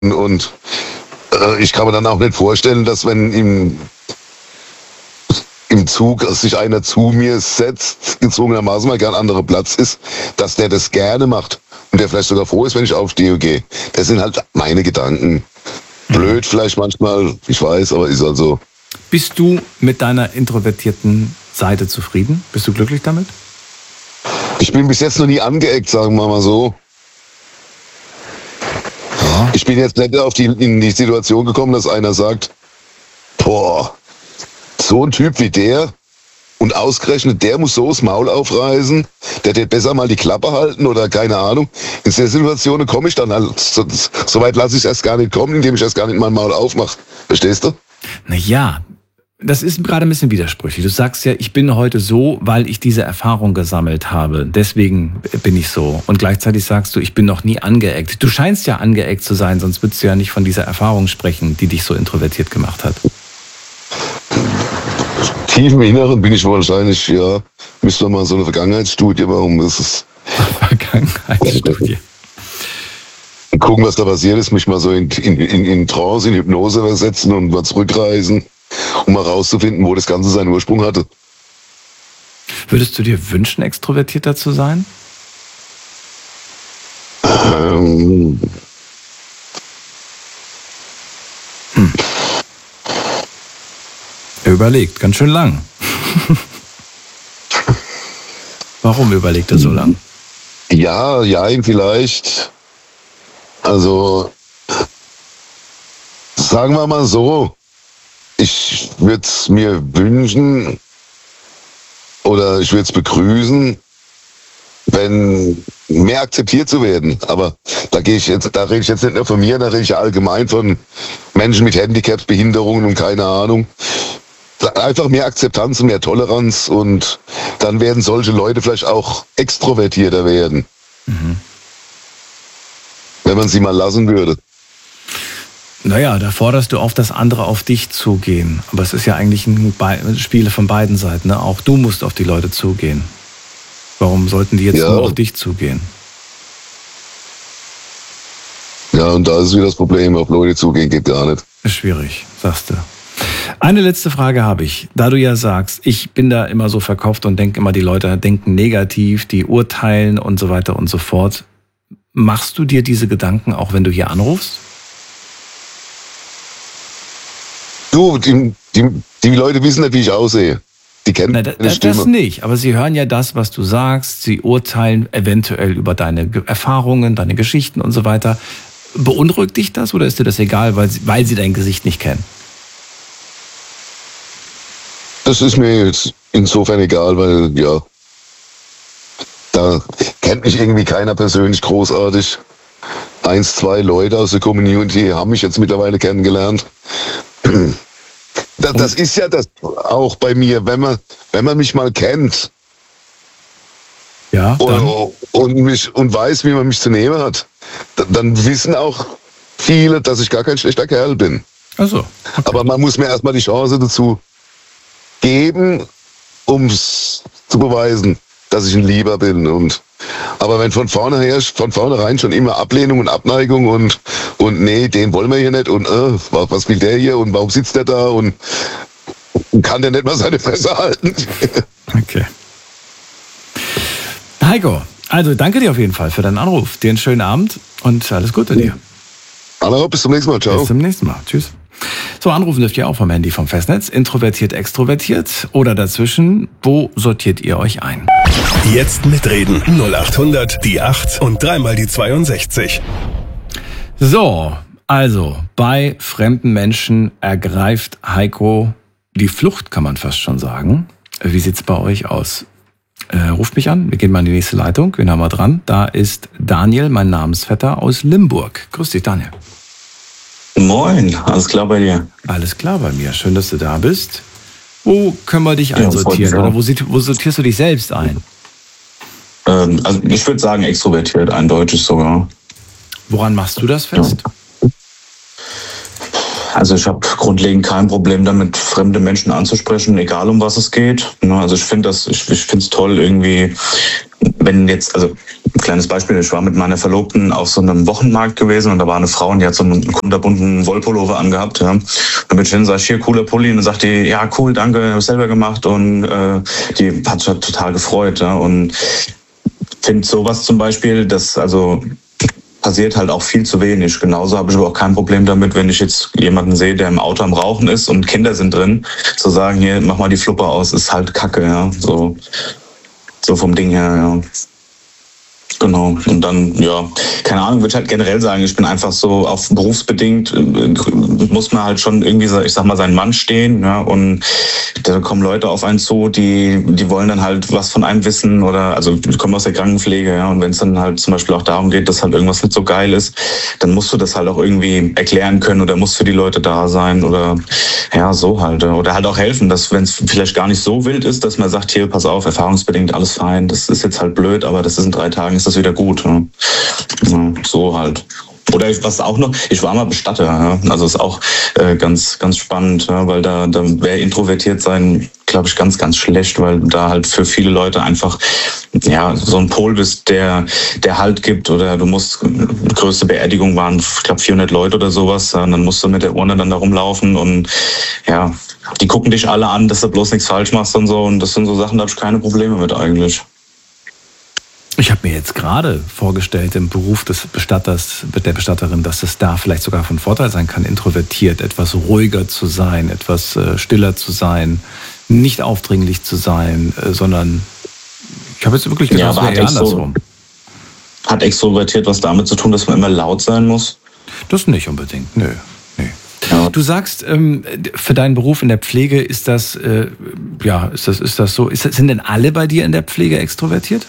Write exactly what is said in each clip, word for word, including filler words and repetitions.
Und äh, ich kann mir dann auch nicht vorstellen, dass wenn im, im Zug sich einer zu mir setzt, gezwungenermaßen, weil kein anderer Platz ist, dass der das gerne macht. Und der vielleicht sogar froh ist, wenn ich aufstehe und gehe. Das sind halt meine Gedanken. Blöd vielleicht manchmal, ich weiß, aber ist halt so. Bist du mit deiner introvertierten Seite zufrieden? Bist du glücklich damit? Ich bin bis jetzt noch nie angeeckt, sagen wir mal so. Ja. Ich bin jetzt nicht auf die, in die Situation gekommen, dass einer sagt, boah, so ein Typ wie der und ausgerechnet der muss so das Maul aufreißen, der hätte besser mal die Klappe halten oder keine Ahnung. In der Situation komme ich dann halt, so, so weit lasse ich es erst gar nicht kommen, indem ich erst gar nicht mein Maul aufmache. Verstehst du? Naja, das ist gerade ein bisschen widersprüchlich. Du sagst ja, ich bin heute so, weil ich diese Erfahrung gesammelt habe. Deswegen bin ich so. Und gleichzeitig sagst du, ich bin noch nie angeeckt. Du scheinst ja angeeckt zu sein, sonst würdest du ja nicht von dieser Erfahrung sprechen, die dich so introvertiert gemacht hat. Tief im Inneren bin ich wahrscheinlich, ja, müsste man mal so eine Vergangenheitsstudie machen. Das ist Vergangenheitsstudie. Gucken, was da passiert ist, mich mal so in, in, in, in Trance, in Hypnose versetzen und mal zurückreisen, um mal rauszufinden, wo das Ganze seinen Ursprung hatte. Würdest du dir wünschen, extrovertierter zu sein? Ähm. Hm. Er überlegt, ganz schön lang. Warum überlegt er so lang? Ja, ja, vielleicht. Also, sagen wir mal so, ich würde es mir wünschen oder ich würde es begrüßen, wenn mehr akzeptiert zu werden. Aber da gehe ich jetzt, da rede ich jetzt nicht nur von mir, da rede ich allgemein von Menschen mit Handicaps, Behinderungen und keine Ahnung. Einfach mehr Akzeptanz und mehr Toleranz und dann werden solche Leute vielleicht auch extrovertierter werden. Mhm. Wenn man sie mal lassen würde. Naja, da forderst du auf, dass andere auf dich zugehen. Aber es ist ja eigentlich ein Be- Spiel von beiden Seiten. Ne? Auch du musst auf die Leute zugehen. Warum sollten die jetzt ja. nur auf dich zugehen? Ja, und da ist wieder das Problem, auf Leute zugehen geht gar nicht. Ist schwierig, sagst du. Eine letzte Frage habe ich. Da du ja sagst, ich bin da immer so verkauft und denke immer, die Leute denken negativ, die urteilen und so weiter und so fort. Machst du dir diese Gedanken auch, wenn du hier anrufst? Du, die, die, die Leute wissen nicht, wie ich aussehe. Die kennen Na, da, meine Stimme. Das nicht, aber sie hören ja das, was du sagst. Sie urteilen eventuell über deine Erfahrungen, deine Geschichten und so weiter. Beunruhigt dich das oder ist dir das egal, weil sie, weil sie dein Gesicht nicht kennen? Das ist mir jetzt insofern egal, weil, ja, da kennt mich irgendwie keiner persönlich großartig. Eins, zwei Leute aus der Community haben mich jetzt mittlerweile kennengelernt. Das, das ist ja das auch bei mir, wenn man, wenn man mich mal kennt ja, und, und, mich, und weiß, wie man mich zu nehmen hat, dann wissen auch viele, dass ich gar kein schlechter Kerl bin. Ach so, okay. Aber man muss mir erstmal die Chance dazu geben, um es zu beweisen, dass ich ein Lieber bin. Und aber wenn von vornherein, von vornherein schon immer Ablehnung und Abneigung und und nee, den wollen wir hier nicht und äh, was will der hier und warum sitzt der da und, und kann der nicht mal seine Fresse halten? Okay. Heiko, also danke dir auf jeden Fall für deinen Anruf. Dir einen schönen Abend und alles Gute dir. Hallo, bis zum nächsten Mal. Ciao. Bis zum nächsten Mal. Tschüss. So, anrufen dürft ihr auch vom Handy vom Festnetz. Introvertiert, extrovertiert oder dazwischen. Wo sortiert ihr euch ein? Jetzt mitreden. null acht hundert, die acht und dreimal die zweiundsechzig. So, also bei fremden Menschen ergreift Heiko die Flucht, kann man fast schon sagen. Wie sieht's bei euch aus? Äh, ruft mich an, wir gehen mal in die nächste Leitung. Wen haben wir dran? Da ist Daniel, mein Namensvetter aus Limburg. Grüß dich, Daniel. Moin, alles klar bei dir? Alles klar bei mir, schön, dass du da bist. Wo können wir dich einsortieren? Ja, oder wo, wo sortierst du dich selbst ein? Ähm, also ich würde sagen extrovertiert, eindeutig sogar. Woran machst du das fest? Ja. Also ich habe grundlegend kein Problem damit, fremde Menschen anzusprechen, egal um was es geht. Also ich finde das, ich, ich finde es toll irgendwie, wenn jetzt, also kleines Beispiel, ich war mit meiner Verlobten auf so einem Wochenmarkt gewesen und da war eine Frau und die hat so einen kunterbunten Wollpullover angehabt. Ja. Dann bin ich hin, sag ich, hier, cooler Pulli. Und dann sagt die, ja, cool, danke, hab ich selber gemacht. Und äh, die hat sich halt total gefreut. Ja. Und finde sowas zum Beispiel, das also passiert halt auch viel zu wenig. Genauso habe ich aber auch kein Problem damit, wenn ich jetzt jemanden sehe, der im Auto am Rauchen ist und Kinder sind drin, zu sagen, hier, mach mal die Fluppe aus, ist halt Kacke, ja. So, so vom Ding her, ja. Genau. Und dann, ja, keine Ahnung, würde ich halt generell sagen, ich bin einfach so auf berufsbedingt, muss man halt schon irgendwie, ich sag mal, seinen Mann stehen, ja, und da kommen Leute auf einen zu, die, die wollen dann halt was von einem wissen oder, also ich komme aus der Krankenpflege, ja, und wenn es dann halt zum Beispiel auch darum geht, dass halt irgendwas nicht so geil ist, dann musst du das halt auch irgendwie erklären können oder musst für die Leute da sein oder, ja, so halt, oder halt auch helfen, dass, wenn es vielleicht gar nicht so wild ist, dass man sagt, hier, pass auf, erfahrungsbedingt alles fein, das ist jetzt halt blöd, aber das ist in drei Tagen, ist das wieder gut. Ja. Ja, so halt. Oder ich, was auch noch, ich war mal Bestatter, ja. Also ist auch äh, ganz, ganz spannend, ja, weil da, da wäre introvertiert sein, glaube ich, ganz, ganz schlecht, weil da halt für viele Leute einfach ja so ein Pol bist, der, der Halt gibt oder du musst, die größte Beerdigung waren, ich glaube, vierhundert Leute oder sowas, ja, und dann musst du mit der Urne dann da rumlaufen und ja, die gucken dich alle an, dass du bloß nichts falsch machst und so und das sind so Sachen, da habe ich keine Probleme mit eigentlich. Ich habe mir jetzt gerade vorgestellt, im Beruf des Bestatters, der Bestatterin, dass es da vielleicht sogar von Vorteil sein kann, introvertiert, etwas ruhiger zu sein, etwas äh, stiller zu sein, nicht aufdringlich zu sein, äh, sondern ich habe jetzt wirklich gedacht, ja, es wäre eher andersrum. Hat extrovertiert was damit zu tun, dass man immer laut sein muss? Das nicht unbedingt, nö. nö. Ja. Du sagst, ähm, für deinen Beruf in der Pflege ist das, äh, ja, ist das, ist das so, ist das, sind denn alle bei dir in der Pflege extrovertiert?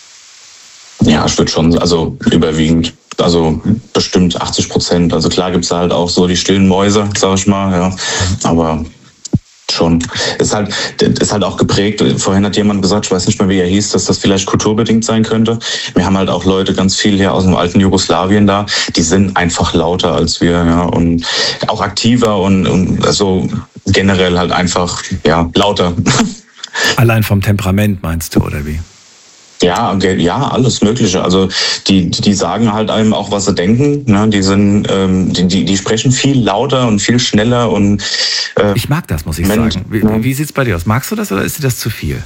Ja, ich würde schon, also überwiegend, also bestimmt achtzig Prozent. Also klar gibt's da halt auch so die stillen Mäuse, sag ich mal, ja. Aber schon. Ist halt, ist halt auch geprägt. Vorhin hat jemand gesagt, ich weiß nicht mehr, wie er hieß, dass das vielleicht kulturbedingt sein könnte. Wir haben halt auch Leute ganz viel hier aus dem alten Jugoslawien da, die sind einfach lauter als wir, ja, und auch aktiver und, und also generell halt einfach, ja, lauter. Allein vom Temperament meinst du, oder wie? Ja, ja, alles Mögliche. Also die, die sagen halt einem auch, was sie denken. Ne? Die sind, ähm, die, die, die sprechen viel lauter und viel schneller und äh, ich mag das, muss ich Mensch, sagen. Wie, ja. wie sieht's bei dir aus? Magst du das oder ist dir das zu viel?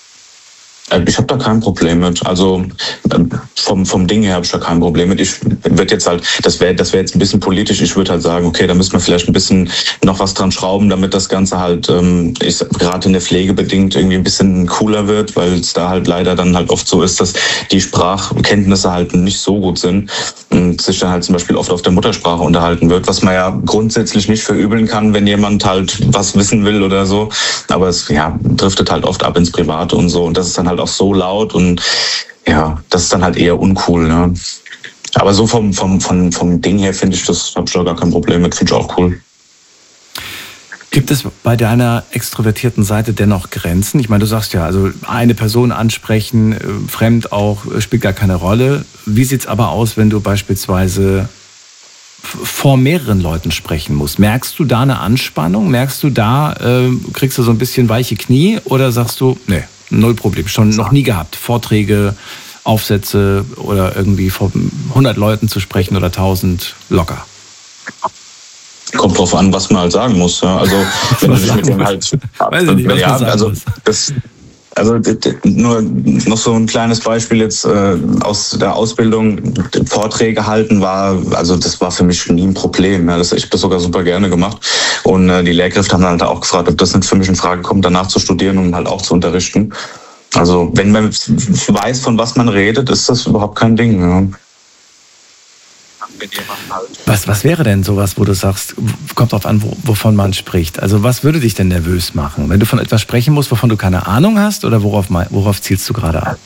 Ich habe da kein Problem mit. Also vom vom Ding her habe ich da kein Problem mit. Ich würde jetzt halt, das wäre das wäre jetzt ein bisschen politisch. Ich würde halt sagen, okay, da müssen wir vielleicht ein bisschen noch was dran schrauben, damit das Ganze halt, ähm, ich gerade in der Pflege bedingt irgendwie ein bisschen cooler wird, weil es da halt leider dann halt oft so ist, dass die Sprachkenntnisse halt nicht so gut sind und sich dann halt zum Beispiel oft auf der Muttersprache unterhalten wird, was man ja grundsätzlich nicht verübeln kann, wenn jemand halt was wissen will oder so. Aber es ja driftet halt oft ab ins Private und so und das ist dann halt auch so laut und ja, das ist dann halt eher uncool, ne? Aber so vom, vom, vom, vom Ding her finde ich, das habe ich da gar kein Problem mit, finde ich auch cool. Gibt es bei deiner extrovertierten Seite dennoch Grenzen? Ich meine, du sagst ja, also eine Person ansprechen, fremd auch, spielt gar keine Rolle. Wie sieht's aber aus, wenn du beispielsweise vor mehreren Leuten sprechen musst? Merkst du da eine Anspannung? Merkst du da, äh, kriegst du so ein bisschen weiche Knie oder sagst du, nee, null Problem, schon noch nie gehabt. Vorträge, Aufsätze oder irgendwie vor hundert Leuten zu sprechen oder tausend locker. Kommt drauf an, was man halt sagen muss. Ja. Also wenn du dich mit dem halt, weiß ich nicht, was ja, man sagen also muss. das, also nur noch so ein kleines Beispiel jetzt äh, aus der Ausbildung. Vorträge halten war, also das war für mich nie ein Problem. Ja. Das, ich habe das sogar super gerne gemacht. Und äh, die Lehrkräfte haben dann halt auch gefragt, ob das nicht für mich in Frage kommt, danach zu studieren und halt auch zu unterrichten. Also wenn man weiß, von was man redet, ist das überhaupt kein Ding. Ja. Was, was wäre denn sowas, wo du sagst, kommt drauf an, wo, wovon man spricht? Also was würde dich denn nervös machen? Wenn du von etwas sprechen musst, wovon du keine Ahnung hast oder worauf, worauf zielst du gerade ab?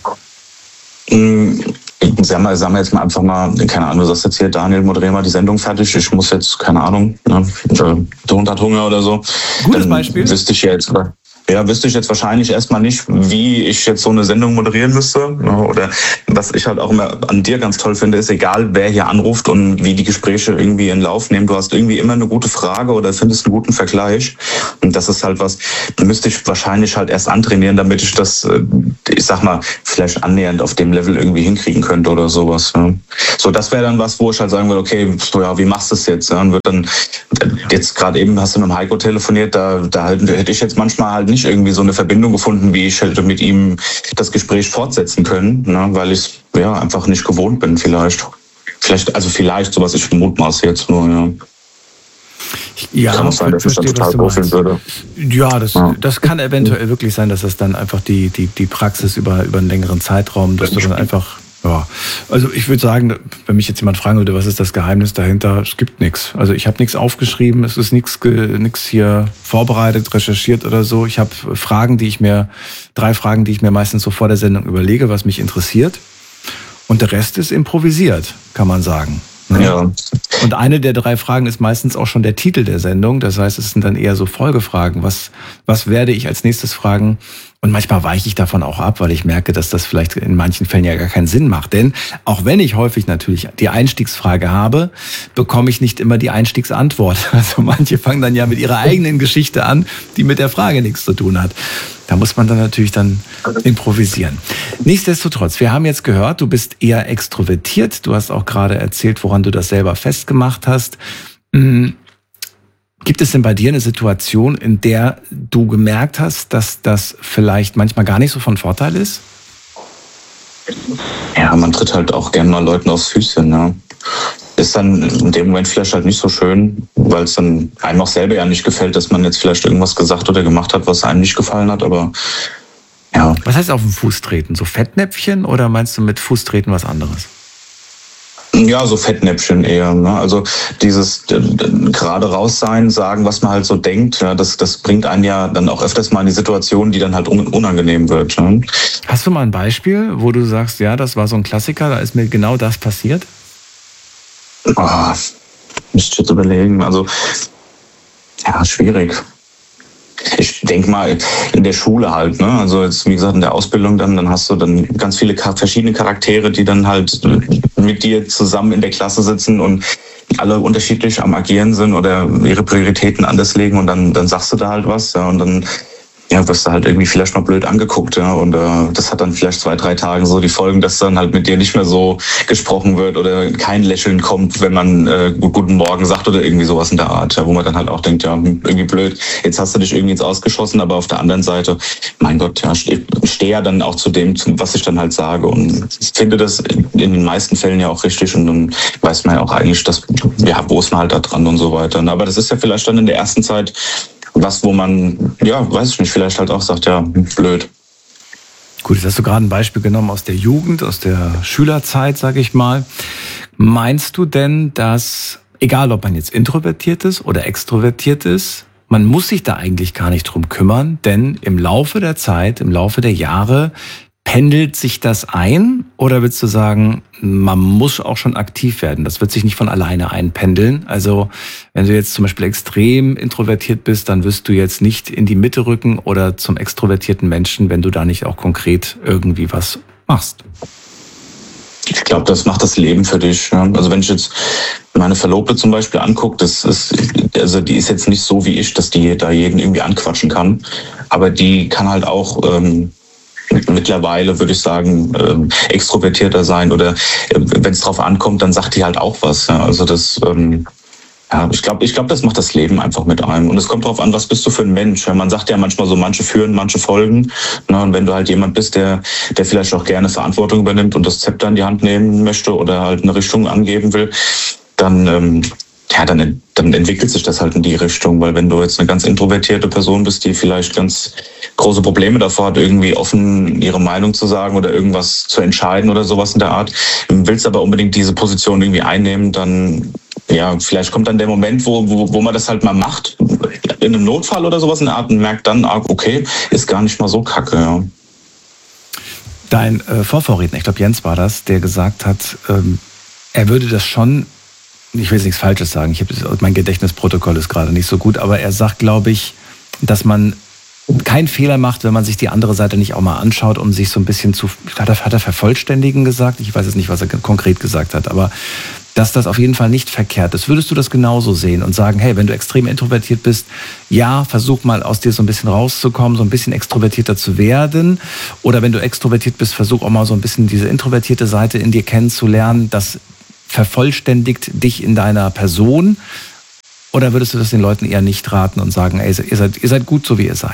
Sagen wir, sagen wir jetzt mal einfach mal, keine Ahnung, du sagst jetzt hier, Daniel, moderier mal die Sendung fertig, ich muss jetzt, keine Ahnung, ne, der Hund hat Hunger oder so. Gutes Dann Beispiel. Wüsste ich ja jetzt, ja, wüsste ich jetzt wahrscheinlich erstmal nicht, wie ich jetzt so eine Sendung moderieren müsste. Oder was ich halt auch immer an dir ganz toll finde, ist, egal wer hier anruft und wie die Gespräche irgendwie in Lauf nehmen, du hast irgendwie immer eine gute Frage oder findest einen guten Vergleich. Und das ist halt was, müsste ich wahrscheinlich halt erst antrainieren, damit ich das, ich sag mal, vielleicht annähernd auf dem Level irgendwie hinkriegen könnte oder sowas. So, das wäre dann was, wo ich halt sagen würde, okay, so, ja, wie machst du es jetzt? Und wird dann, jetzt gerade eben hast du mit dem Heiko telefoniert, da, da halt, hätte ich jetzt manchmal halt nicht irgendwie so eine Verbindung gefunden, wie ich hätte mit ihm das Gespräch fortsetzen können, ne, weil ich ja einfach nicht gewohnt bin vielleicht. Vielleicht, also vielleicht, sowas ich mutmaße jetzt nur, ja. Ja, kann auch sein, dass ich dann total profilen würde. Ja, das, ja. das kann eventuell wirklich sein, dass das dann einfach die, die, die Praxis über, über einen längeren Zeitraum, dass du dann einfach, ja, also ich würde sagen, wenn mich jetzt jemand fragen würde, was ist das Geheimnis dahinter, es gibt nichts. Also ich habe nichts aufgeschrieben, es ist nichts nichts hier vorbereitet, recherchiert oder so. Ich habe Fragen, die ich mir, drei Fragen, die ich mir meistens so vor der Sendung überlege, was mich interessiert. Und der Rest ist improvisiert, kann man sagen. Ja. Und eine der drei Fragen ist meistens auch schon der Titel der Sendung. Das heißt, es sind dann eher so Folgefragen. Was, was werde ich als nächstes fragen? Und manchmal weiche ich davon auch ab, weil ich merke, dass das vielleicht in manchen Fällen ja gar keinen Sinn macht. Denn auch wenn ich häufig natürlich die Einstiegsfrage habe, bekomme ich nicht immer die Einstiegsantwort. Also manche fangen dann ja mit ihrer eigenen Geschichte an, die mit der Frage nichts zu tun hat. Da muss man dann natürlich dann improvisieren. Nichtsdestotrotz, wir haben jetzt gehört, du bist eher extrovertiert. Du hast auch gerade erzählt, woran du das selber festgemacht hast. Gibt es denn bei dir eine Situation, in der du gemerkt hast, dass das vielleicht manchmal gar nicht so von Vorteil ist? Ja, man tritt halt auch gerne mal Leuten aufs Füßchen, ne? Ist dann in dem Moment vielleicht halt nicht so schön, weil es dann einem auch selber ja nicht gefällt, dass man jetzt vielleicht irgendwas gesagt oder gemacht hat, was einem nicht gefallen hat, aber ja. Was heißt auf den Fuß treten? So Fettnäpfchen oder meinst du mit Fuß treten was anderes? Ja, so Fettnäpfchen eher. Ne? Also dieses äh, gerade raus sein, sagen, was man halt so denkt, ja, das, das bringt einen ja dann auch öfters mal in die Situation, die dann halt un- unangenehm wird. Ne? Hast du mal ein Beispiel, wo du sagst, ja, das war so ein Klassiker, da ist mir genau das passiert? Oh, müsste ich jetzt überlegen. Also, ja, schwierig. Ich denke mal, in der Schule halt, ne? Also jetzt, wie gesagt, in der Ausbildung dann, dann hast du dann ganz viele verschiedene Charaktere, die dann halt mit dir zusammen in der Klasse sitzen und alle unterschiedlich am Agieren sind oder ihre Prioritäten anders legen und dann, dann sagst du da halt was, ja, und dann ja, wirst du halt irgendwie vielleicht mal blöd angeguckt, ja, und äh, das hat dann vielleicht zwei, drei Tage so die Folgen, dass dann halt mit dir nicht mehr so gesprochen wird oder kein Lächeln kommt, wenn man äh, guten Morgen sagt oder irgendwie sowas in der Art, ja, wo man dann halt auch denkt, ja, irgendwie blöd, jetzt hast du dich irgendwie ins Ausgeschossen, aber auf der anderen Seite, mein Gott, ja, ich stehe ja dann auch zu dem, was ich dann halt sage und ich finde das in den meisten Fällen ja auch richtig und dann weiß man ja auch eigentlich, dass, ja, wo ist man halt da dran und so weiter, aber das ist ja vielleicht dann in der ersten Zeit was, wo man, ja, weiß ich nicht, vielleicht halt auch sagt, ja, blöd. Gut, jetzt hast du gerade ein Beispiel genommen aus der Jugend, aus der Schülerzeit, sage ich mal. Meinst du denn, dass, egal ob man jetzt introvertiert ist oder extrovertiert ist, man muss sich da eigentlich gar nicht drum kümmern, denn im Laufe der Zeit, im Laufe der Jahre pendelt sich das ein oder willst du sagen, man muss auch schon aktiv werden? Das wird sich nicht von alleine einpendeln. Also wenn du jetzt zum Beispiel extrem introvertiert bist, dann wirst du jetzt nicht in die Mitte rücken oder zum extrovertierten Menschen, wenn du da nicht auch konkret irgendwie was machst. Ich glaube, das macht das Leben für dich. Ja. Also wenn ich jetzt meine Verlobte zum Beispiel angucke, das ist, also die ist jetzt nicht so wie ich, dass die da jeden irgendwie anquatschen kann. Aber die kann halt auch ähm, mittlerweile, würde ich sagen, ähm, extrovertierter sein oder äh, wenn es drauf ankommt, dann sagt die halt auch was. Ja. Also das, ähm, ja, ich glaube, ich glaube, das macht das Leben einfach mit einem. Und es kommt drauf an, was bist du für ein Mensch. Ja, man sagt ja manchmal so, manche führen, manche folgen. Ne, und wenn du halt jemand bist, der, der vielleicht auch gerne Verantwortung übernimmt und das Zepter in die Hand nehmen möchte oder halt eine Richtung angeben will, dann, ähm, ja, dann, dann entwickelt sich das halt in die Richtung. Weil wenn du jetzt eine ganz introvertierte Person bist, die vielleicht ganz große Probleme davor hat, irgendwie offen ihre Meinung zu sagen oder irgendwas zu entscheiden oder sowas in der Art, willst aber unbedingt diese Position irgendwie einnehmen, dann, ja, vielleicht kommt dann der Moment, wo, wo, wo man das halt mal macht, in einem Notfall oder sowas in der Art und merkt dann, okay, ist gar nicht mal so kacke, ja. Dein äh, Vorvorredner, ich glaube Jens war das, der gesagt hat, ähm, er würde das schon, ich will jetzt nichts Falsches sagen, ich habe mein Gedächtnisprotokoll ist gerade nicht so gut, aber er sagt, glaube ich, dass man keinen Fehler macht, wenn man sich die andere Seite nicht auch mal anschaut, um sich so ein bisschen zu, hat er, hat er vervollständigen gesagt? Ich weiß jetzt nicht, was er konkret gesagt hat, aber dass das auf jeden Fall nicht verkehrt ist. Würdest du das genauso sehen und sagen, hey, wenn du extrem introvertiert bist, ja, versuch mal aus dir so ein bisschen rauszukommen, so ein bisschen extrovertierter zu werden. Oder wenn du extrovertiert bist, versuch auch mal so ein bisschen diese introvertierte Seite in dir kennenzulernen. Das vervollständigt dich in deiner Person. Oder würdest du das den Leuten eher nicht raten und sagen, ey, ihr seid, ihr seid gut, so wie ihr seid?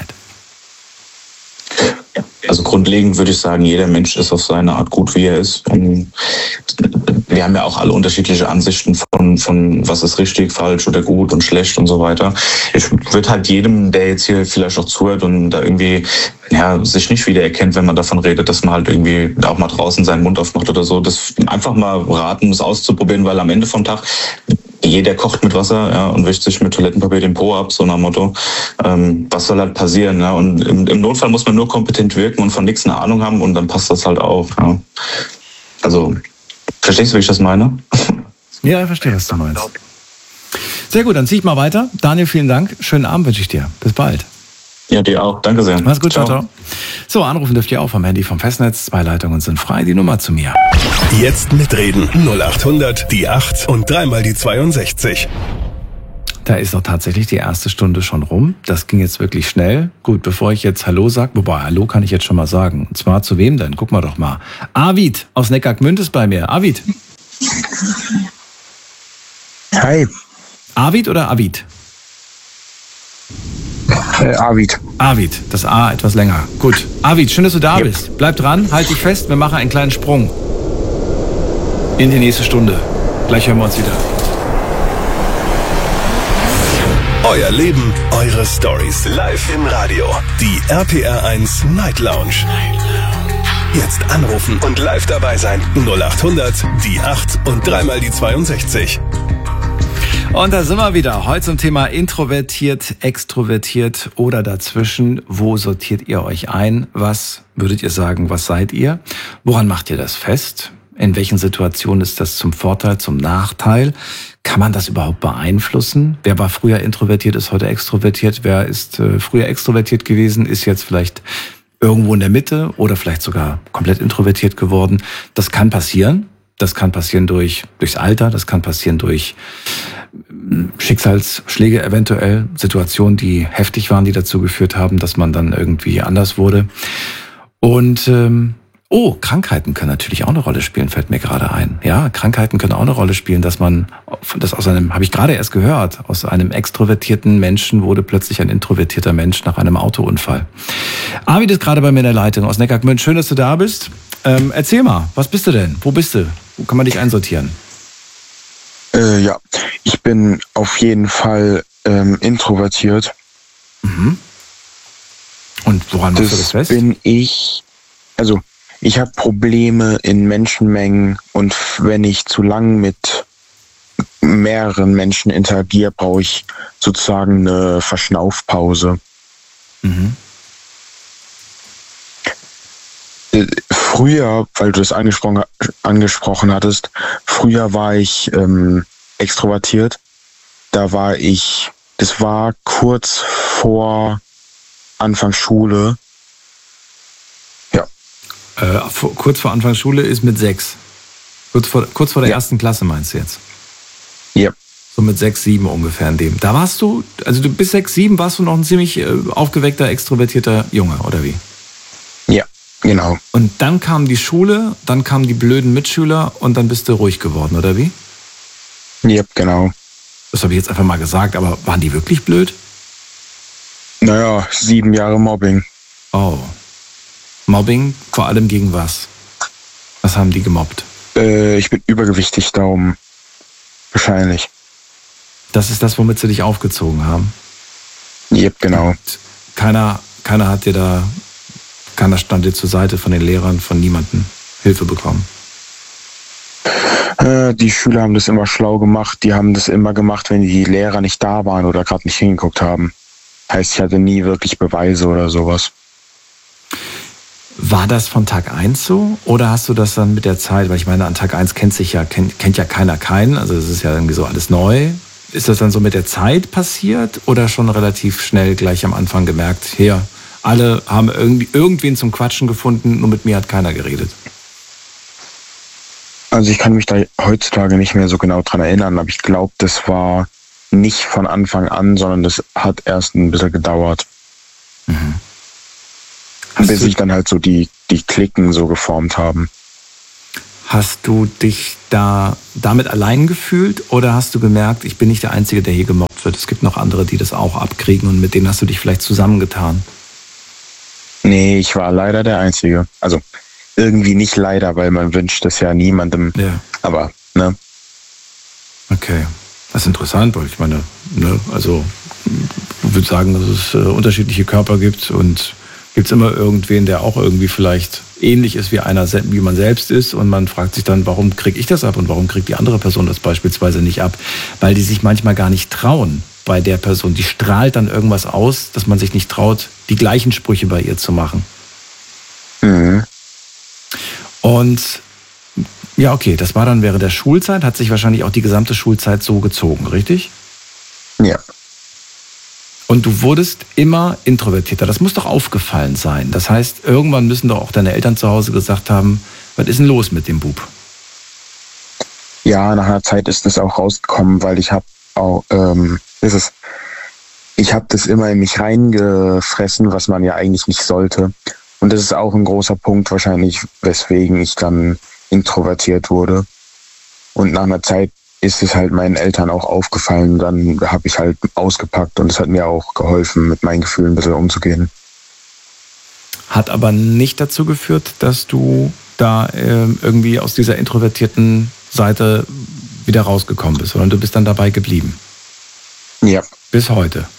Also grundlegend würde ich sagen, jeder Mensch ist auf seine Art gut, wie er ist. Und wir haben ja auch alle unterschiedliche Ansichten von, von was ist richtig, falsch oder gut und schlecht und so weiter. Ich würde halt jedem, der jetzt hier vielleicht auch zuhört und da irgendwie ja, sich nicht wiedererkennt, wenn man davon redet, dass man halt irgendwie auch mal draußen seinen Mund aufmacht oder so, das einfach mal raten, das auszuprobieren, weil am Ende vom Tag jeder kocht mit Wasser, ja, und wischt sich mit Toilettenpapier den Po ab, so nach Motto. Ähm, was soll halt passieren? Ja? Und im, im Notfall muss man nur kompetent wirken und von nichts eine Ahnung haben und dann passt das halt auch. Ja. Also, verstehst du, wie ich das meine? Ja, ich verstehe, was du meinst. Sehr gut, dann zieh ich mal weiter. Daniel, vielen Dank. Schönen Abend wünsche ich dir. Bis bald. Ja, dir auch. Danke sehr. Mach's gut, ciao, ciao. So, anrufen dürft ihr auch vom Handy vom Festnetz. Zwei Leitungen sind frei. Die Nummer zu mir. Jetzt mitreden. null acht hundert, die acht und dreimal die zweiundsechzig. Da ist doch tatsächlich die erste Stunde schon rum. Das ging jetzt wirklich schnell. Gut, bevor ich jetzt Hallo sage, wobei Hallo kann ich jetzt schon mal sagen. Und zwar zu wem denn? Guck mal doch mal. Arvid aus Neckargmünd ist bei mir. Arvid. Hi. Arvid oder Avid? Äh, Arvid. Arvid, das A etwas länger. Gut. Arvid, schön, dass du da yep. bist. Bleib dran, halt dich fest, wir machen einen kleinen Sprung in die nächste Stunde. Gleich hören wir uns wieder. Euer Leben, eure Stories. Live im Radio. Die R P R eins Night Lounge. Jetzt anrufen und live dabei sein. null acht hundert, die acht und dreimal die zweiundsechzig. Und da sind wir wieder. Heute zum Thema introvertiert, extrovertiert oder dazwischen. Wo sortiert ihr euch ein? Was würdet ihr sagen, was seid ihr? Woran macht ihr das fest? In welchen Situationen ist das zum Vorteil, zum Nachteil? Kann man das überhaupt beeinflussen? Wer war früher introvertiert, ist heute extrovertiert? Wer ist äh, früher extrovertiert gewesen, ist jetzt vielleicht irgendwo in der Mitte oder vielleicht sogar komplett introvertiert geworden? Das kann passieren. Das kann passieren durch durchs Alter, das kann passieren durch Schicksalsschläge eventuell, Situationen, die heftig waren, die dazu geführt haben, dass man dann irgendwie anders wurde. Und ähm, oh, Krankheiten können natürlich auch eine Rolle spielen, fällt mir gerade ein. Ja, Krankheiten können auch eine Rolle spielen, dass man, das aus einem, habe ich gerade erst gehört, aus einem extrovertierten Menschen wurde plötzlich ein introvertierter Mensch nach einem Autounfall. Arvid ist gerade bei mir in der Leitung aus Neckargmünd. Schön, dass du da bist. Ähm, erzähl mal, was bist du denn? Wo bist du? Wo kann man dich einsortieren? Äh, ja, ich bin auf jeden Fall ähm, introvertiert. Mhm. Und woran machst du das fest? Bin ich, also ich habe Probleme in Menschenmengen und wenn ich zu lang mit mehreren Menschen interagiere, brauche ich sozusagen eine Verschnaufpause. Mhm. Früher, weil du das angesprochen, angesprochen hattest, früher war ich ähm, extrovertiert. Da war ich, das war kurz vor Anfang Schule. Ja. Äh, vor, kurz vor Anfang Schule ist mit sechs. Kurz vor, kurz vor der ja. ersten Klasse meinst du jetzt? Ja. So mit sechs, sieben ungefähr in dem. Da warst du, also du bis sechs, sieben warst du noch ein ziemlich äh, aufgeweckter, extrovertierter Junge, oder wie? Ja. Genau. Und dann kam die Schule, dann kamen die blöden Mitschüler und dann bist du ruhig geworden, oder wie? Ja, genau. Das habe ich jetzt einfach mal gesagt, aber waren die wirklich blöd? Naja, sieben Jahre Mobbing. Oh. Mobbing, vor allem gegen was? Was haben die gemobbt? Äh, ich bin übergewichtig, darum wahrscheinlich. Das ist das, womit sie dich aufgezogen haben? Ja, genau. Und keiner, keiner hat dir da... Keiner stand dir zur Seite von den Lehrern, von niemandem Hilfe bekommen? Äh, die Schüler haben das immer schlau gemacht. Die haben das immer gemacht, wenn die Lehrer nicht da waren oder gerade nicht hingeguckt haben. Heißt, ich hatte nie wirklich Beweise oder sowas. War das von Tag eins so? Oder hast du das dann mit der Zeit, weil ich meine, an Tag eins kennt sich ja, kennt, kennt ja keiner keinen, also es ist ja irgendwie so alles neu. Ist das dann so mit der Zeit passiert oder schon relativ schnell gleich am Anfang gemerkt, hier, Alle haben irgendwie irgendwen zum Quatschen gefunden, nur mit mir hat keiner geredet. Also ich kann mich da heutzutage nicht mehr so genau dran erinnern, aber ich glaube, das war nicht von Anfang an, sondern das hat erst ein bisschen gedauert. Mhm. Bis sich dann halt so die, die Klicken so geformt haben. Hast du dich da damit allein gefühlt oder hast du gemerkt, ich bin nicht der Einzige, der hier gemobbt wird? Es gibt noch andere, die das auch abkriegen und mit denen hast du dich vielleicht zusammengetan? Nee, ich war leider der Einzige. Also irgendwie nicht leider, weil man wünscht es ja niemandem. Ja. Aber, ne? Okay. Das ist interessant, weil ich meine, ne, also ich würde sagen, dass es äh, unterschiedliche Körper gibt und gibt es immer irgendwen, der auch irgendwie vielleicht ähnlich ist wie einer, wie man selbst ist und man fragt sich dann, warum kriege ich das ab und warum kriegt die andere Person das beispielsweise nicht ab? Weil die sich manchmal gar nicht trauen bei der Person. Die strahlt dann irgendwas aus, dass man sich nicht traut, die gleichen Sprüche bei ihr zu machen. Mhm. Und ja, okay, das war dann während der Schulzeit, hat sich wahrscheinlich auch die gesamte Schulzeit so gezogen, richtig? Ja. Und du wurdest immer introvertierter. Das muss doch aufgefallen sein. Das heißt, irgendwann müssen doch auch deine Eltern zu Hause gesagt haben, was ist denn los mit dem Bub? Ja, nach einer Zeit ist das auch rausgekommen, weil ich habe auch, ähm, ist es, ich habe das immer in mich reingefressen, was man ja eigentlich nicht sollte. Und das ist auch ein großer Punkt wahrscheinlich, weswegen ich dann introvertiert wurde. Und nach einer Zeit ist es halt meinen Eltern auch aufgefallen. Dann habe ich halt ausgepackt und es hat mir auch geholfen, mit meinen Gefühlen ein bisschen umzugehen. Hat aber nicht dazu geführt, dass du da äh, irgendwie aus dieser introvertierten Seite wieder rausgekommen bist, sondern du bist dann dabei geblieben. Ja. Bis heute.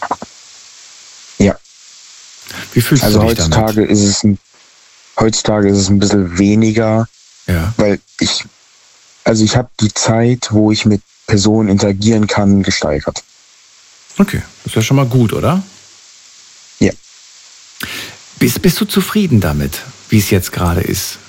Ja. Wie fühlst also du dich damit? heutzutage ist es ein, heutzutage ist es ein bisschen weniger, ja. weil ich, also ich habe die Zeit, wo ich mit Personen interagieren kann, gesteigert. Okay, das ist ja schon mal gut, oder? Ja. Bist, bist du zufrieden damit, wie es jetzt gerade ist?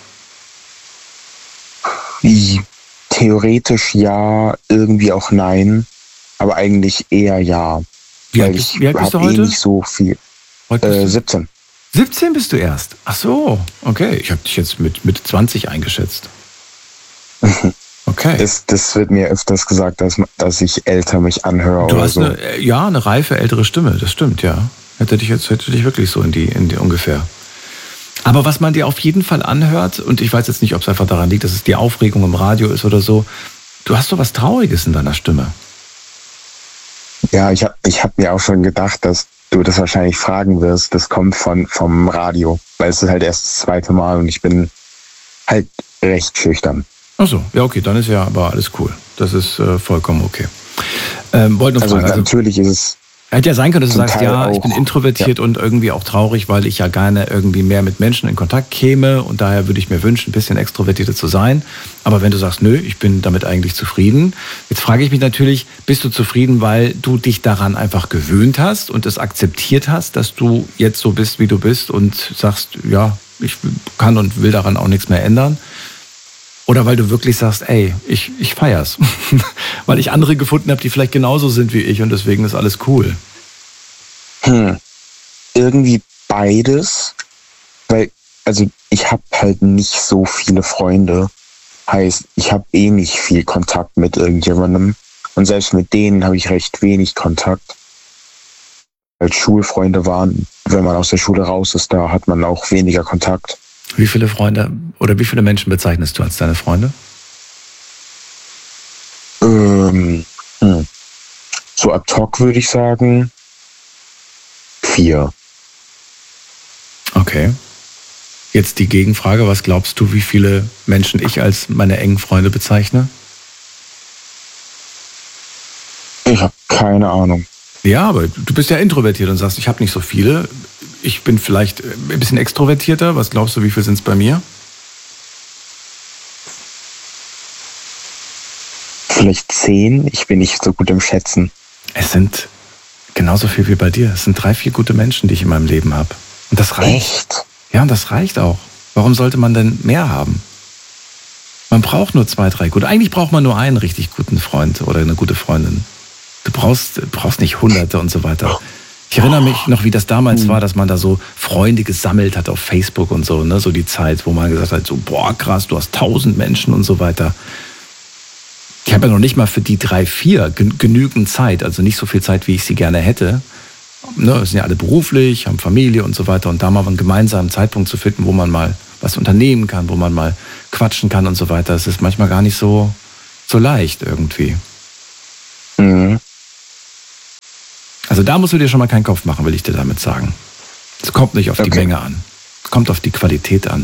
Wie, theoretisch ja, irgendwie auch nein, aber eigentlich eher ja. Wie alt weil bist, ich wie alt bist du habe eh heute? nicht so viel. Heute bist Äh, du siebzehn. siebzehn bist du erst? Ach so, okay. Ich habe dich jetzt mit, mit zwanzig eingeschätzt. Okay. Das, das wird mir öfters gesagt, dass, dass ich älter mich anhöre Du oder hast so. eine, ja, eine reife, ältere Stimme, das stimmt, ja. Hätte dich jetzt hätte dich wirklich so in die, in die ungefähr. Aber was man dir auf jeden Fall anhört, und ich weiß jetzt nicht, ob es einfach daran liegt, dass es die Aufregung im Radio ist oder so, du hast so was Trauriges in deiner Stimme. Ja, ich habe ich hab mir auch schon gedacht, dass du das wahrscheinlich fragen wirst. Das kommt von vom Radio, weil es ist halt erst das zweite Mal und ich bin halt recht schüchtern. Ach so, ja okay, dann ist ja aber alles cool. Das ist äh, vollkommen okay. Ähm, wollte nur Also fragen, also, natürlich ist es hätte ja sein können, dass du zum sagst, Teil ja, ich bin auch, introvertiert und irgendwie auch traurig, weil ich ja gerne irgendwie mehr mit Menschen in Kontakt käme und daher würde ich mir wünschen, ein bisschen extrovertierter zu sein. Aber wenn du sagst, nö, ich bin damit eigentlich zufrieden, jetzt frage ich mich natürlich, bist du zufrieden, weil du dich daran einfach gewöhnt hast und es akzeptiert hast, dass du jetzt so bist, wie du bist und sagst, ja, ich kann und will daran auch nichts mehr ändern? Oder weil du wirklich sagst, ey, ich, ich feier's. Weil ich andere gefunden habe, die vielleicht genauso sind wie ich und deswegen ist alles cool. hm, irgendwie beides, weil also ich habe halt nicht so viele Freunde. Heißt, ich habe eh nicht viel Kontakt mit irgendjemandem und selbst mit denen habe ich recht wenig Kontakt. Weil Schulfreunde waren, wenn man aus der Schule raus ist, da hat man auch weniger Kontakt. Wie viele Freunde oder wie viele Menschen bezeichnest du als deine Freunde? Ähm, hm. So ad hoc würde ich sagen vier. Okay. Jetzt die Gegenfrage, was glaubst du, wie viele Menschen ich als meine engen Freunde bezeichne? Ich habe keine Ahnung. Ja, aber du bist ja introvertiert und sagst, ich habe nicht so viele. Ich bin vielleicht ein bisschen extrovertierter. Was glaubst du, wie viel sind es bei mir? Vielleicht zehn. Ich bin nicht so gut im Schätzen. Es sind genauso viel wie bei dir. Es sind drei, vier gute Menschen, die ich in meinem Leben habe. Und das reicht. Echt? Ja, und das reicht auch. Warum sollte man denn mehr haben? Man braucht nur zwei, drei gute. Eigentlich braucht man nur einen richtig guten Freund oder eine gute Freundin. Du brauchst, brauchst nicht Hunderte und so weiter. Ich erinnere mich noch, wie das damals war, dass man da so Freunde gesammelt hat auf Facebook und so, ne? So die Zeit, wo man gesagt hat, so, boah, krass, du hast tausend Menschen und so weiter. Ich habe ja noch nicht mal für die drei, vier genügend Zeit, also nicht so viel Zeit, wie ich sie gerne hätte. Ne, sind ja alle beruflich, haben Familie und so weiter. Und da mal einen gemeinsamen Zeitpunkt zu finden, wo man mal was unternehmen kann, wo man mal quatschen kann und so weiter, das ist manchmal gar nicht so, so leicht irgendwie. Mhm. Also da musst du dir schon mal keinen Kopf machen, will ich dir damit sagen. Es kommt nicht auf Okay. die Menge an. Es kommt auf die Qualität an.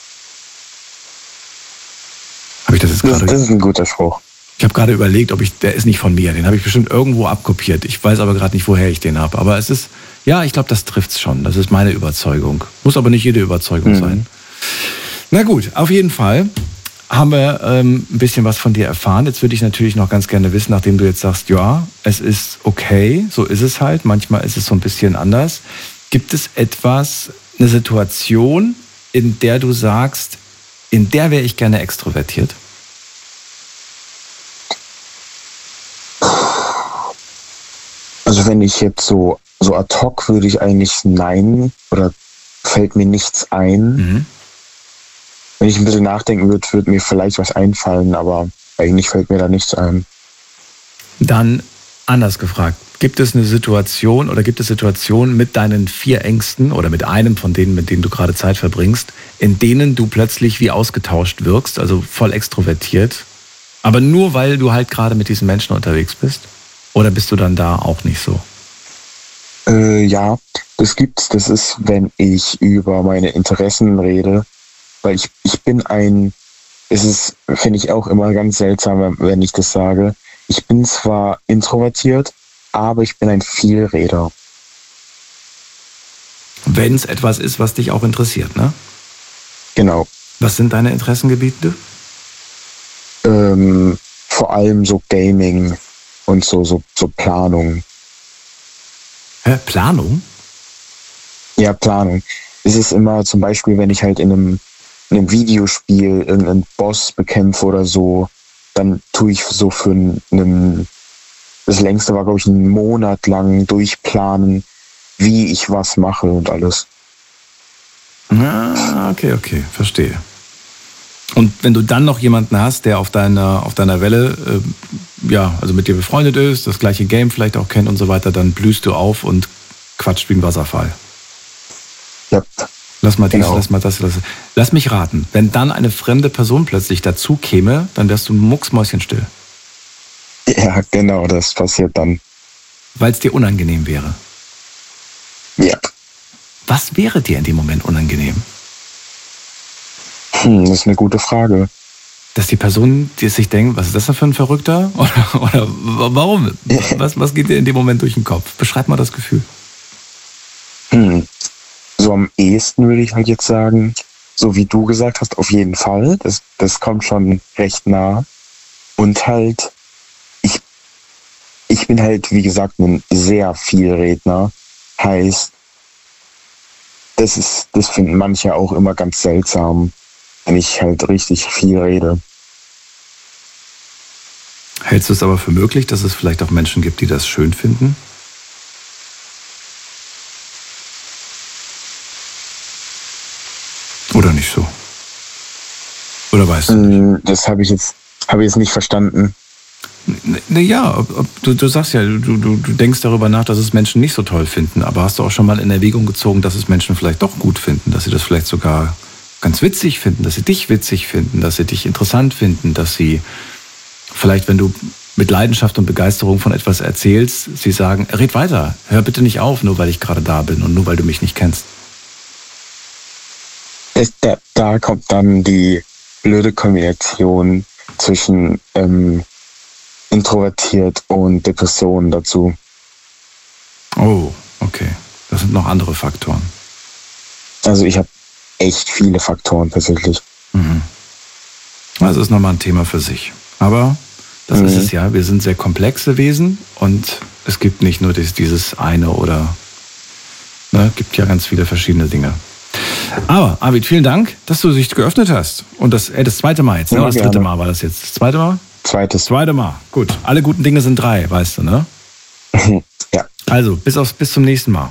Habe ich das jetzt Das, gerade... das ist ein guter Spruch. Ich habe gerade überlegt, ob ich, der ist nicht von mir, den habe ich bestimmt irgendwo abkopiert. Ich weiß aber gerade nicht, woher ich den habe. Aber es ist, ja, ich glaube, das trifft's schon. Das ist meine Überzeugung. Muss aber nicht jede Überzeugung Mhm. sein. Na gut, auf jeden Fall haben wir ähm, ein bisschen was von dir erfahren. Jetzt würde ich natürlich noch ganz gerne wissen, nachdem du jetzt sagst, ja, es ist okay, so ist es halt. Manchmal ist es so ein bisschen anders. Gibt es etwas, eine Situation, in der du sagst, in der wäre ich gerne extrovertiert? Also wenn ich jetzt so, so ad hoc würde ich eigentlich nein, oder fällt mir nichts ein. Mhm. Wenn ich ein bisschen nachdenken würde, würde mir vielleicht was einfallen, aber eigentlich fällt mir da nichts ein. Dann anders gefragt, gibt es eine Situation oder gibt es Situationen mit deinen vier Ängsten oder mit einem von denen, mit denen du gerade Zeit verbringst, in denen du plötzlich wie ausgetauscht wirkst, also voll extrovertiert, aber nur weil du halt gerade mit diesen Menschen unterwegs bist? Oder bist du dann da auch nicht so? Äh, ja, das gibt's. Das ist, wenn ich über meine Interessen rede, weil ich, ich bin ein, es ist, finde ich auch immer ganz seltsam, wenn ich das sage. Ich bin zwar introvertiert, aber ich bin ein Vielreder. Wenn es etwas ist, was dich auch interessiert, ne? Genau. Was sind deine Interessengebiete? Ähm, vor allem so Gaming und so, so, so Planung. Hä? Planung? Ja, Planung. Es ist immer zum Beispiel, wenn ich halt in einem, in einem Videospiel irgendeinen Boss bekämpfe oder so, dann tue ich so für einen, das längste war, glaube ich, einen Monat lang durchplanen, wie ich was mache und alles. Ah, okay, okay, verstehe. Und wenn du dann noch jemanden hast, der auf deiner, auf deiner Welle, äh, ja, also mit dir befreundet ist, das gleiche Game vielleicht auch kennt und so weiter, dann blühst du auf und quatscht wie ein Wasserfall. Ja. Lass mal dies, Genau. lass mal das, lass, lass mich raten. Wenn dann eine fremde Person plötzlich dazu käme, dann wärst du mucksmäuschenstill. Ja, genau, das passiert dann. Weil es dir unangenehm wäre. Ja. Was wäre dir in dem Moment unangenehm? Hm, das ist eine gute Frage. Dass die Person, die sich denkt, was ist das denn für ein Verrückter? Oder, oder warum? Was, was geht dir in dem Moment durch den Kopf? Beschreib mal das Gefühl. Hm. So am ehesten würde ich halt jetzt sagen, so wie du gesagt hast, auf jeden Fall. Das, das kommt schon recht nah. Und halt, ich, ich bin halt, wie gesagt, ein sehr Vielredner. Heißt, das ist, das finden manche auch immer ganz seltsam, wenn ich halt richtig viel rede. Hältst du es aber für möglich, dass es vielleicht auch Menschen gibt, die das schön finden? Oder nicht so? Oder weißt du? Hm, Das habe ich jetzt, habe ich jetzt nicht verstanden. Naja, du, du sagst ja, du, du, du denkst darüber nach, dass es Menschen nicht so toll finden, aber hast du auch schon mal in Erwägung gezogen, dass es Menschen vielleicht doch gut finden, dass sie das vielleicht sogar ganz witzig finden, dass sie dich witzig finden, dass sie dich interessant finden, dass sie vielleicht, wenn du mit Leidenschaft und Begeisterung von etwas erzählst, sie sagen, red weiter, hör bitte nicht auf, nur weil ich gerade da bin und nur weil du mich nicht kennst. Es, da, da kommt dann die blöde Kombination zwischen ähm, introvertiert und Depressionen dazu. Oh, okay. Das sind noch andere Faktoren. Also ich habe echt viele Faktoren tatsächlich. Mhm. Das ist nochmal ein Thema für sich. Aber das Mhm. ist es ja. Wir sind sehr komplexe Wesen und es gibt nicht nur dieses, dieses eine oder, ne, gibt ja ganz viele verschiedene Dinge. Aber, Arvid, vielen Dank, dass du dich geöffnet hast. Und das, äh, das zweite Mal jetzt, ne? Ja, Oder das gerne. dritte Mal war das jetzt. Das zweite Mal? Zweites. Zweite Mal. Gut. Alle guten Dinge sind drei, weißt du, ne? Ja. Also, bis, aufs, bis zum nächsten Mal.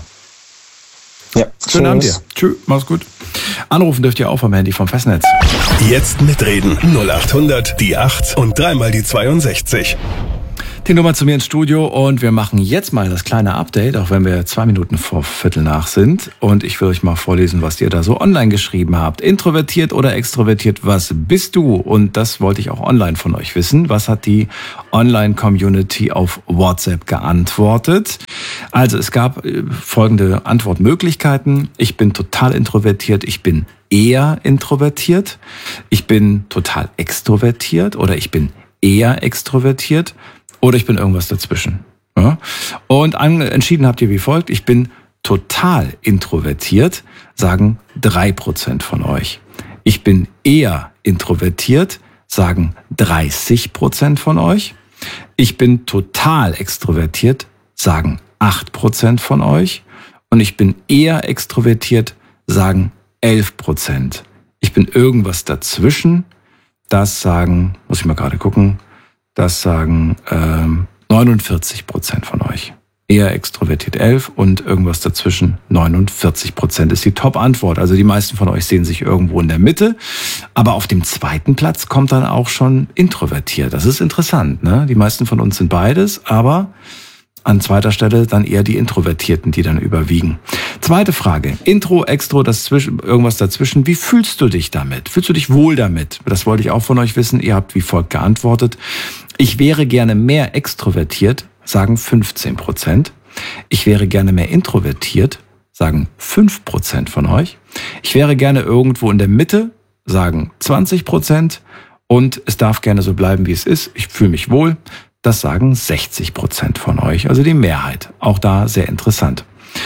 Ja, schönen Abend dir. Tschüss, mach's gut. Anrufen dürft ihr auch vom Handy vom Festnetz. Jetzt mitreden. null acht hundert, die acht und dreimal die zweiundsechzig. Die Nummer zu mir ins Studio und wir machen jetzt mal das kleine Update, auch wenn wir zwei Minuten vor Viertel nach sind. Und ich will euch mal vorlesen, was ihr da so online geschrieben habt. Introvertiert oder extrovertiert, was bist du? Und das wollte ich auch online von euch wissen. Was hat die Online-Community auf WhatsApp geantwortet? Also es gab folgende Antwortmöglichkeiten. Ich bin total introvertiert, ich bin eher introvertiert, ich bin total extrovertiert oder ich bin eher extrovertiert. Oder ich bin irgendwas dazwischen. Ja? Und an, entschieden habt ihr wie folgt. Ich bin total introvertiert, sagen drei Prozent von euch. Ich bin eher introvertiert, sagen dreißig Prozent von euch. Ich bin total extrovertiert, sagen acht Prozent von euch. Und ich bin eher extrovertiert, sagen elf Prozent. Ich bin irgendwas dazwischen, das sagen, muss ich mal gerade gucken, das sagen ähm, neunundvierzig Prozent von euch. Eher extrovertiert elf und irgendwas dazwischen neunundvierzig Prozent ist die Top-Antwort. Also die meisten von euch sehen sich irgendwo in der Mitte. Aber auf dem zweiten Platz kommt dann auch schon introvertiert. Das ist interessant, ne? Die meisten von uns sind beides, aber an zweiter Stelle dann eher die Introvertierten, die dann überwiegen. Zweite Frage. Intro, Extro, das zwischen, irgendwas dazwischen. Wie fühlst du dich damit? Fühlst du dich wohl damit? Das wollte ich auch von euch wissen. Ihr habt wie folgt geantwortet. Ich wäre gerne mehr extrovertiert, sagen fünfzehn Prozent. Ich wäre gerne mehr introvertiert, sagen fünf Prozent von euch. Ich wäre gerne irgendwo in der Mitte, sagen zwanzig Prozent. Und es darf gerne so bleiben, wie es ist. Ich fühle mich wohl. Das sagen sechzig Prozent von euch, also die Mehrheit. Auch da sehr interessant.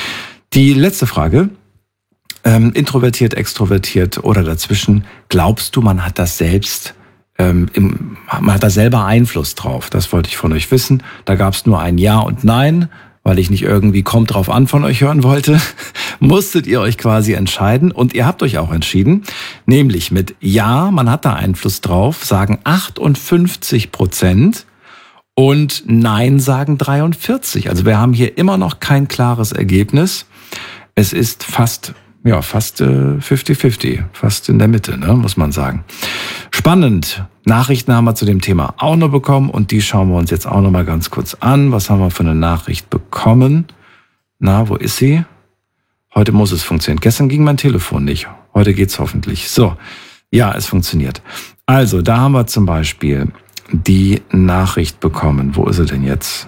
Die letzte Frage, ähm, introvertiert, extrovertiert oder dazwischen. Glaubst du, man hat das selbst, ähm, im, man hat da selber Einfluss drauf? Das wollte ich von euch wissen. Da gab es nur ein Ja und Nein, weil ich nicht irgendwie kommt drauf an von euch hören wollte. Musstet ihr euch quasi entscheiden und ihr habt euch auch entschieden. Nämlich mit Ja, man hat da Einfluss drauf, sagen achtundfünfzig Prozent. Und Nein sagen dreiundvierzig. Also wir haben hier immer noch kein klares Ergebnis. Es ist fast, ja, fast äh, fünfzig fünfzig, fast in der Mitte, ne, muss man sagen. Spannend. Nachrichten haben wir zu dem Thema auch noch bekommen und die schauen wir uns jetzt auch noch mal ganz kurz an. Was haben wir für eine Nachricht bekommen? Na, wo ist sie? Heute muss es funktionieren. Gestern ging mein Telefon nicht. Heute geht's hoffentlich. So, ja, es funktioniert. Also, da haben wir zum Beispiel die Nachricht bekommen. Wo ist sie denn jetzt?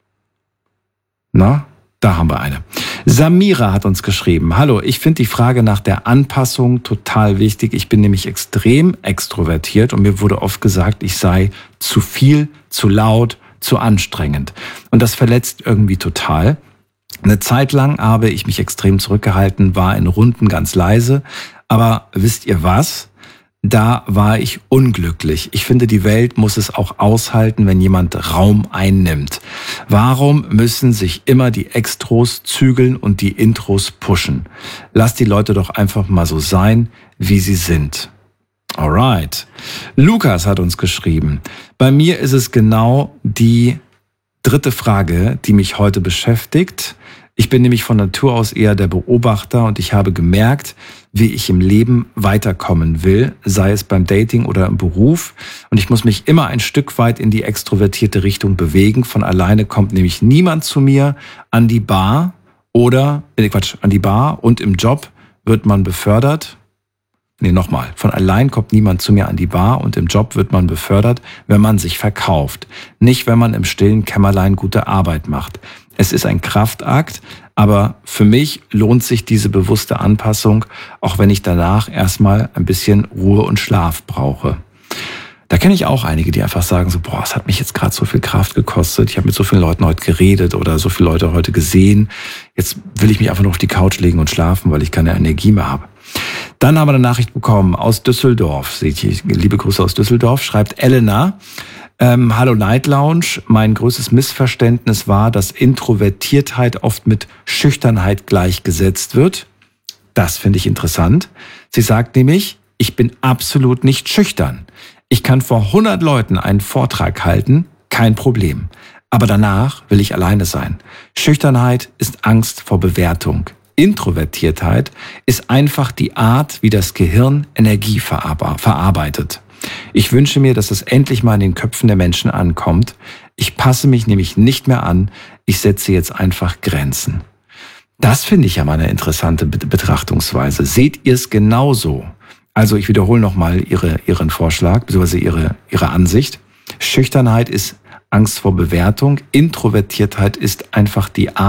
Na, da haben wir eine. Samira hat uns geschrieben. Hallo, ich finde die Frage nach der Anpassung total wichtig. Ich bin nämlich extrem extrovertiert und mir wurde oft gesagt, ich sei zu viel, zu laut, zu anstrengend. Und das verletzt irgendwie total. Eine Zeit lang habe ich mich extrem zurückgehalten, war in Runden ganz leise. Aber wisst ihr was? Da war ich unglücklich. Ich finde, die Welt muss es auch aushalten, wenn jemand Raum einnimmt. Warum müssen sich immer die Extros zügeln und die Intros pushen? Lass die Leute doch einfach mal so sein, wie sie sind. Alright. Lukas hat uns geschrieben. Bei mir ist es genau die dritte Frage, die mich heute beschäftigt. Ich bin nämlich von Natur aus eher der Beobachter und ich habe gemerkt, wie ich im Leben weiterkommen will, sei es beim Dating oder im Beruf. Und ich muss mich immer ein Stück weit in die extrovertierte Richtung bewegen. Von alleine kommt nämlich niemand zu mir an die Bar oder, äh Quatsch, an die Bar und im Job wird man befördert. Nee, nochmal. Von allein kommt niemand zu mir an die Bar und im Job wird man befördert, wenn man sich verkauft. Nicht, wenn man im stillen Kämmerlein gute Arbeit macht. Es ist ein Kraftakt, aber für mich lohnt sich diese bewusste Anpassung, auch wenn ich danach erstmal ein bisschen Ruhe und Schlaf brauche. Da kenne ich auch einige, die einfach sagen so, boah, es hat mich jetzt gerade so viel Kraft gekostet, ich habe mit so vielen Leuten heute geredet oder so viele Leute heute gesehen, jetzt will ich mich einfach nur auf die Couch legen und schlafen, weil ich keine Energie mehr habe. Dann haben wir eine Nachricht bekommen aus Düsseldorf, seht ihr, liebe Grüße aus Düsseldorf, schreibt Elena. Ähm, Hallo Night Lounge, mein größtes Missverständnis war, dass Introvertiertheit oft mit Schüchternheit gleichgesetzt wird. Das finde ich interessant. Sie sagt nämlich, ich bin absolut nicht schüchtern. Ich kann vor hundert Leuten einen Vortrag halten, kein Problem. Aber danach will ich alleine sein. Schüchternheit ist Angst vor Bewertung. Introvertiertheit ist einfach die Art, wie das Gehirn Energie verarbeitet. Ich wünsche mir, dass es endlich mal in den Köpfen der Menschen ankommt. Ich passe mich nämlich nicht mehr an. Ich setze jetzt einfach Grenzen. Das finde ich ja mal eine interessante Betrachtungsweise. Seht ihr es genauso? Also ich wiederhole nochmal ihre, Ihren Vorschlag, beziehungsweise ihre, ihre Ansicht. Schüchternheit ist Angst vor Bewertung. Introvertiertheit ist einfach die Art,